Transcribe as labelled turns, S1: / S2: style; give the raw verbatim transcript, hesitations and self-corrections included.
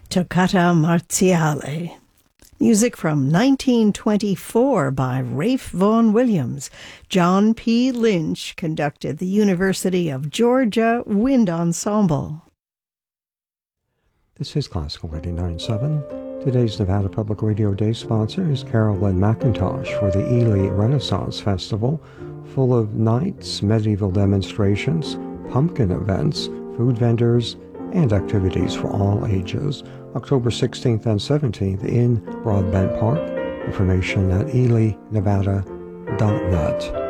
S1: Toccata Marziale. Music from nineteen twenty-four by Ralph Vaughan Williams. John P. Lynch conducted the University of Georgia Wind Ensemble.
S2: This is Classical eighty-nine point seven. Today's Nevada Public Radio Day sponsor is Carolyn McIntosh for the Ely Renaissance Festival, full of nights, medieval demonstrations, pumpkin events, food vendors, and activities for all ages. October sixteenth and seventeenth in Broadbent Park. Information at ely nevada dot net.